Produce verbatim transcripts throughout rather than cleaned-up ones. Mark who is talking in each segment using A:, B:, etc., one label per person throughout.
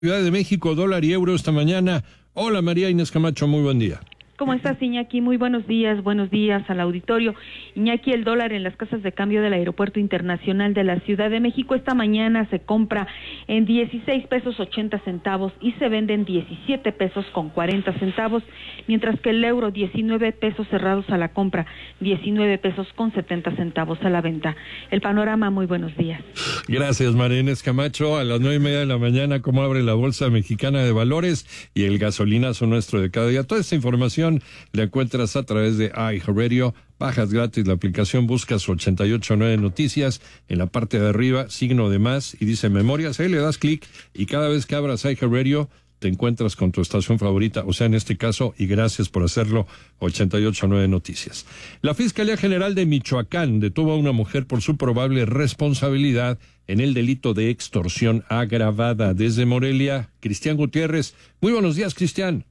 A: Ciudad de México, dólar y euro esta mañana. Hola María Inés Camacho, muy buen día.
B: ¿Cómo estás, Iñaki? Muy buenos días, buenos días al auditorio. Iñaki, el dólar en las casas de cambio del Aeropuerto Internacional de la Ciudad de México esta mañana se compra en dieciséis pesos ochenta centavos y se vende en diecisiete pesos con cuarenta centavos, mientras que el euro diecinueve pesos cerrados a la compra, diecinueve pesos con setenta centavos a la venta. El panorama, muy buenos días.
A: Gracias, María Inés Camacho. A las nueve y media de la mañana, cómo abre la Bolsa Mexicana de Valores y el gasolinazo nuestro de cada día. Toda esta información la encuentras a través de iHeartRadio. Bajas gratis la aplicación, buscas ochenta y ocho punto nueve Noticias, en la parte de arriba, signo de más, y dice Memorias, ahí le das clic, y cada vez que abras iHeartRadio, te encuentras con tu estación favorita, o sea, en este caso, y gracias por hacerlo, ochenta y ocho punto nueve Noticias. La Fiscalía General de Michoacán detuvo a una mujer por su probable responsabilidad en el delito de extorsión agravada. Desde Morelia, Cristian Gutiérrez. Muy buenos días, Cristian.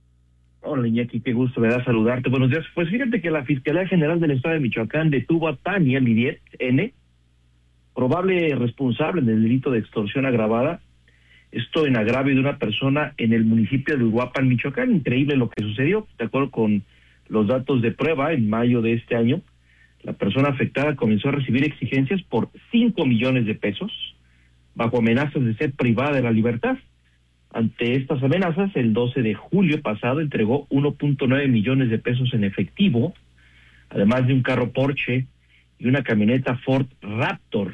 C: Hola, Iñaki, qué gusto me da saludarte. Buenos días. Pues fíjate que la Fiscalía General del Estado de Michoacán detuvo a Tania Lidiet N., probable responsable del delito de extorsión agravada, esto en agravio de una persona en el municipio de Uruapan, Michoacán. Increíble lo que sucedió. De acuerdo con los datos de prueba, en mayo de este año, la persona afectada comenzó a recibir exigencias por cinco millones de pesos, bajo amenazas de ser privada de la libertad. Ante estas amenazas, el doce de julio pasado entregó uno punto nueve millones de pesos en efectivo, además de un carro Porsche y una camioneta Ford Raptor.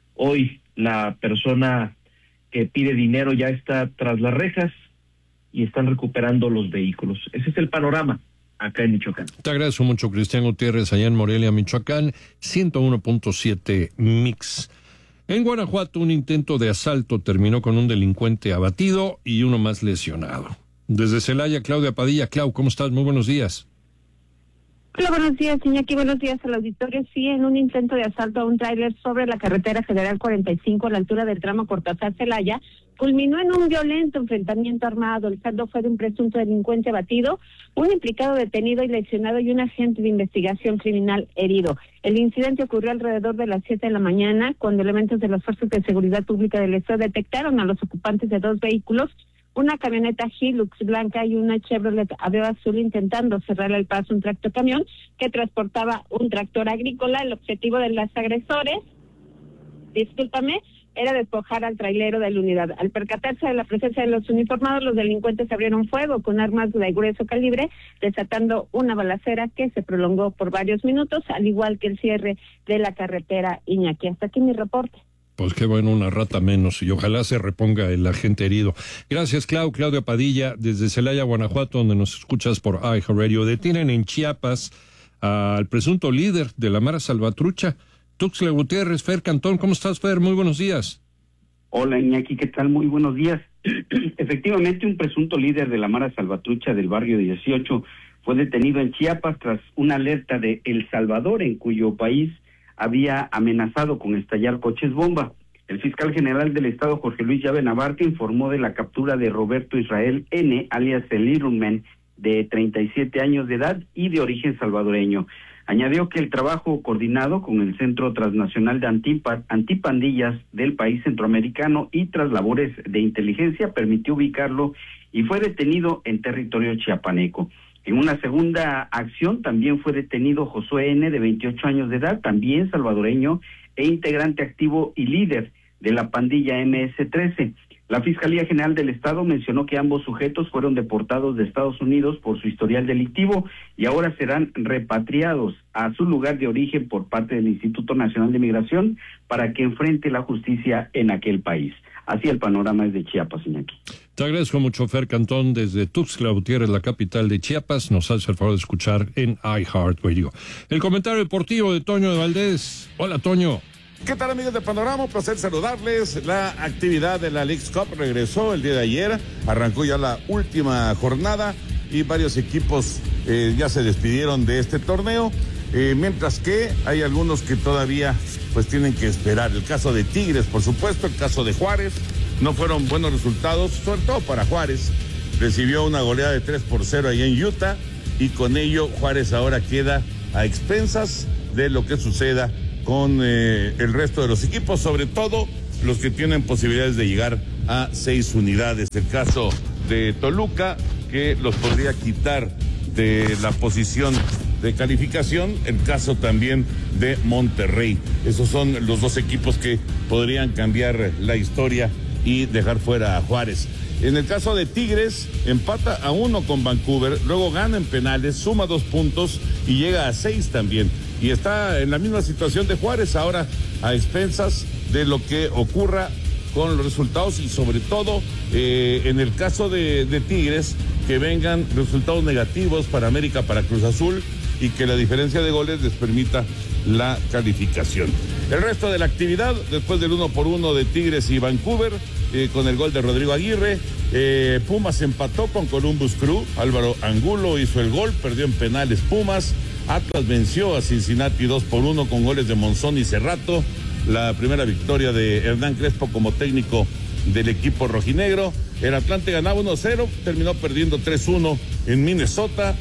C: Hoy la persona que pide dinero ya está tras las rejas y están recuperando los vehículos. Ese es el panorama acá en Michoacán.
A: Te agradezco mucho, Cristian Gutiérrez, allá en Morelia, Michoacán, ciento uno punto siete Mix. En Guanajuato, un intento de asalto terminó con un delincuente abatido y uno más lesionado. Desde Celaya, Claudia Padilla. Clau, ¿cómo estás? Muy buenos días.
D: Hola, buenos días, Iñaki. Buenos días al auditorio. Sí, en un intento de asalto a un tráiler sobre la carretera Federal cuarenta y cinco a la altura del tramo Cortázar-Celaya, culminó en un violento enfrentamiento armado. El saldo fue de un presunto delincuente abatido, un implicado detenido y lesionado y un agente de investigación criminal herido. El incidente ocurrió alrededor de las siete de la mañana, cuando elementos de las Fuerzas de Seguridad Pública del Estado detectaron a los ocupantes de dos vehículos, una camioneta Hilux blanca y una Chevrolet Aveo azul, intentando cerrar el paso un tractocamión que transportaba un tractor agrícola. El objetivo de los agresores, discúlpame, era despojar al trailero de la unidad. Al percatarse de la presencia de los uniformados, los delincuentes abrieron fuego con armas de grueso calibre, desatando una balacera que se prolongó por varios minutos, al igual que el cierre de la carretera, Iñaki. Hasta aquí mi reporte.
A: Pues qué bueno, una rata menos, y ojalá se reponga el agente herido. Gracias, Clau. Claudia Padilla, desde Celaya, Guanajuato, donde nos escuchas por iHeartRadio. Detienen en Chiapas al presunto líder de la Mara Salvatrucha, Tuxtla Gutiérrez. Fer Cantón, ¿cómo estás, Fer? Muy buenos días.
E: Hola, Iñaki, ¿qué tal? Muy buenos días. Efectivamente, un presunto líder de la Mara Salvatrucha del barrio dieciocho fue detenido en Chiapas tras una alerta de El Salvador, en cuyo país había amenazado con estallar coches bomba. El fiscal general del estado, Jorge Luis Llave Navarca, informó de la captura de Roberto Israel N., alias el Little Man, de treinta y siete años de edad y de origen salvadoreño. Añadió que el trabajo coordinado con el Centro Transnacional de Antipa, Antipandillas del país centroamericano y tras labores de inteligencia permitió ubicarlo y fue detenido en territorio chiapaneco. En una segunda acción también fue detenido Josué N., de veintiocho años de edad, también salvadoreño e integrante activo y líder de la pandilla eme ese trece. La Fiscalía General del Estado mencionó que ambos sujetos fueron deportados de Estados Unidos por su historial delictivo y ahora serán repatriados a su lugar de origen por parte del Instituto Nacional de Migración para que enfrente la justicia en aquel país. Así el panorama es de Chiapas, Iñaki.
A: Te agradezco mucho, Fer Cantón, desde Tuxtla Gutiérrez, la capital de Chiapas. Nos hace el favor de escuchar en iHeartRadio. El comentario deportivo de Toño de Valdés. Hola, Toño.
F: ¿Qué tal, amigos de Panorama? Un placer saludarles. La actividad de la Leagues Cup regresó el día de ayer. Arrancó ya la última jornada y varios equipos eh, ya se despidieron de este torneo. Eh, mientras que hay algunos que todavía pues tienen que esperar. El caso de Tigres, por supuesto, el caso de Juárez. No fueron buenos resultados, sobre todo para Juárez. Recibió una goleada de tres por cero ahí en Utah y con ello Juárez ahora queda a expensas de lo que suceda con eh, el resto de los equipos, sobre todo los que tienen posibilidades de llegar a seis unidades. El caso de Toluca, que los podría quitar de la posición de calificación, el caso también de Monterrey. Esos son los dos equipos que podrían cambiar la historia y dejar fuera a Juárez. En el caso de Tigres, empata a uno con Vancouver, luego gana en penales, suma dos puntos y llega a seis también. Y está en la misma situación de Juárez, ahora a expensas de lo que ocurra con los resultados y sobre todo eh, en el caso de, de Tigres, que vengan resultados negativos para América, para Cruz Azul, y que la diferencia de goles les permita la calificación. El resto de la actividad, después del uno por uno de Tigres y Vancouver, eh, con el gol de Rodrigo Aguirre, eh, Pumas empató con Columbus Crew, Álvaro Angulo hizo el gol, perdió en penales Pumas, Atlas venció a Cincinnati dos por uno con goles de Monzón y Cerrato, la primera victoria de Hernán Crespo como técnico del equipo rojinegro. El Atlante ganaba uno cero, terminó perdiendo tres uno en Minnesota.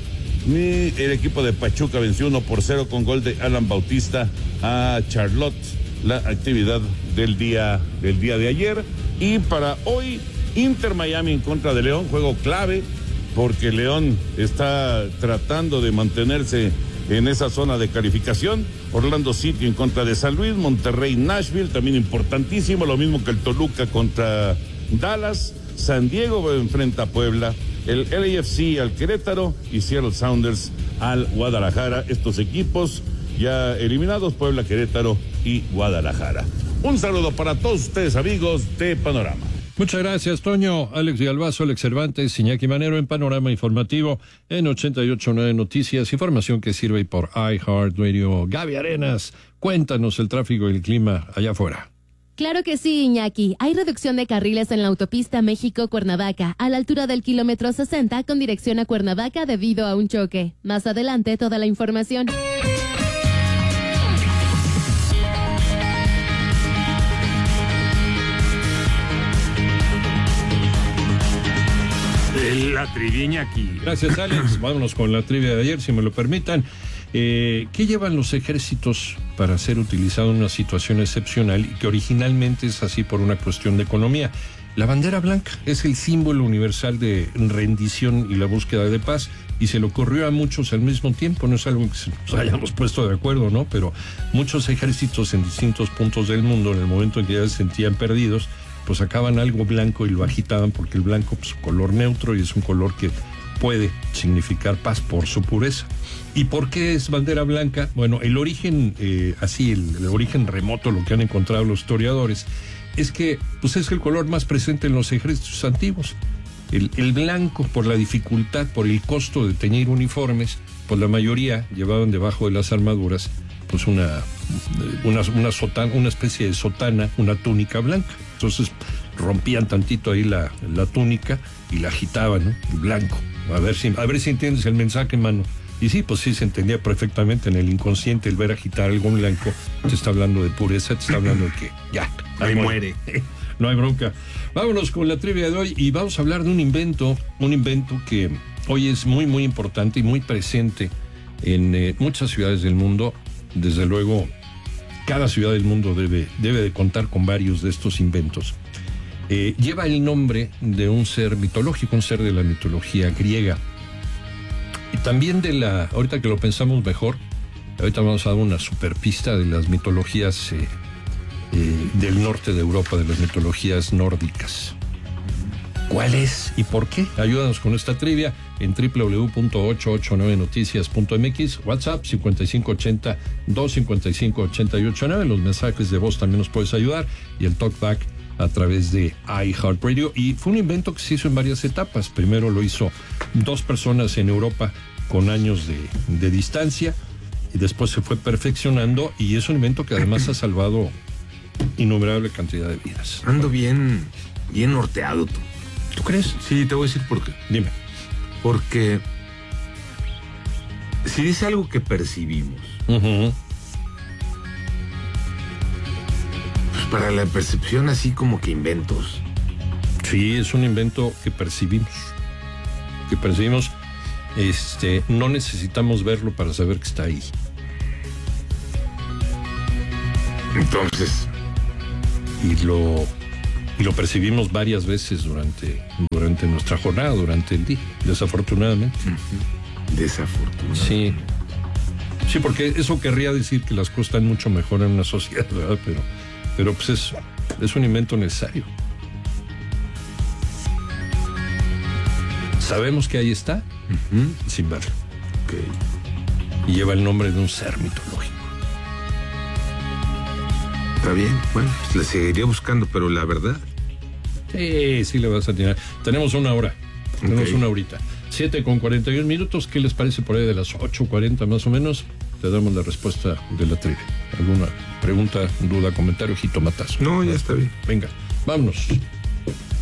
F: Y el equipo de Pachuca venció uno por cero con gol de Alan Bautista a Charlotte. La actividad del día, del día de ayer. Y para hoy, Inter Miami en contra de León, juego clave, porque León está tratando de mantenerse en esa zona de calificación. Orlando City en contra de San Luis, Monterrey, Nashville, también importantísimo, lo mismo que el Toluca contra Dallas. San Diego enfrenta a Puebla, el L A F C al Querétaro y Seattle Sounders al Guadalajara. Estos equipos ya eliminados, Puebla, Querétaro y Guadalajara. Un saludo para todos ustedes, amigos de Panorama.
A: Muchas gracias, Toño. Alex Galvazo, Alex Cervantes, Iñaki Manero en Panorama Informativo en ochenta y ocho punto nueve Noticias, información que sirve por iHeartRadio. Gaby Arenas, cuéntanos el tráfico y el clima allá afuera.
G: Claro que sí, Iñaki. Hay reducción de carriles en la autopista México-Cuernavaca, a la altura del kilómetro sesenta con dirección a Cuernavaca debido a un choque. Más adelante, toda la información.
H: La trivia, Iñaki.
A: Gracias, Alex. Vámonos con la trivia de ayer, si me lo permitan. Eh, ¿Qué llevan los ejércitos para ser utilizados en una situación excepcional y que originalmente es así por una cuestión de economía? La bandera blanca es el símbolo universal de rendición y la búsqueda de paz, y se le ocurrió a muchos al mismo tiempo. No es algo que nos hayamos puesto de acuerdo, ¿no? Pero muchos ejércitos en distintos puntos del mundo, en el momento en que ya se sentían perdidos, pues sacaban algo blanco y lo agitaban, porque el blanco es pues, color neutro y es un color que puede significar paz por su pureza. ¿Y por qué es bandera blanca? Bueno, el origen, eh, así, el, el origen remoto, lo que han encontrado los historiadores, es que pues es el color más presente en los ejércitos antiguos. El, el blanco, por la dificultad, por el costo de teñir uniformes, pues la mayoría llevaban debajo de las armaduras pues una, una, una, sotana, una especie de sotana, una túnica blanca. Entonces rompían tantito ahí la, la túnica y la agitaban, ¿no? El blanco. A ver si, a ver si entiendes el mensaje, mano. Y sí, pues sí, se entendía perfectamente en el inconsciente el ver agitar algo blanco. Te está hablando de pureza, te está hablando de que ya,
H: ahí muere.
A: No hay bronca. Vámonos con la trivia de hoy y vamos a hablar de un invento, un invento que hoy es muy, muy importante y muy presente en eh, muchas ciudades del mundo. Desde luego, cada ciudad del mundo debe, debe de contar con varios de estos inventos. Eh, lleva el nombre de un ser mitológico, un ser de la mitología griega. Y también de la, ahorita que lo pensamos mejor, ahorita vamos a dar una superpista de las mitologías eh, eh, del norte de Europa, de las mitologías nórdicas. ¿Cuál es y por qué? Ayúdanos con esta trivia en doble u doble u doble u punto ochocientos ochenta y nueve noticias punto m x, WhatsApp cincuenta y cinco ochenta, doscientos cincuenta y cinco, ochenta y ocho nueve. Los mensajes de voz también nos puedes ayudar y el talkback a través de iHeartRadio. Y fue un invento que se hizo en varias etapas. Primero lo hizo dos personas en Europa con años de, de distancia y después se fue perfeccionando, y es un invento que además ha salvado innumerable cantidad de vidas.
H: Ando bien, bien norteado tú.
A: ¿Tú crees?
H: Sí, te voy a decir por qué.
A: Dime.
H: Porque si dice algo que percibimos,
A: Uh-huh.
H: pues para la percepción así como que inventos.
A: Sí, es un invento que percibimos. Que percibimos, este, no necesitamos verlo para saber que está ahí.
H: Entonces,
A: Y lo Y lo percibimos varias veces durante, durante nuestra jornada, durante el día, desafortunadamente.
H: Uh-huh. Desafortunadamente.
A: Sí. Sí, porque eso querría decir que las cosas están mucho mejor en una sociedad, ¿verdad? Pero, pero pues es, es un invento necesario. Sabemos que ahí está,
H: Uh-huh.
A: sin verlo.
H: Okay.
A: Y lleva el nombre de un ser mitológico.
H: Está bien, bueno, pues le seguiría buscando, pero la verdad.
A: Sí, sí le vas a tener. Tenemos una hora. Tenemos
H: Okay.
A: una horita. siete con cuarenta y un minutos. ¿Qué les parece por ahí de las ocho cuarenta más o menos? Te damos la respuesta de la trivia. ¿Alguna pregunta, duda, comentario, jitomatazo?
H: No, ya está bien.
A: Venga, vámonos.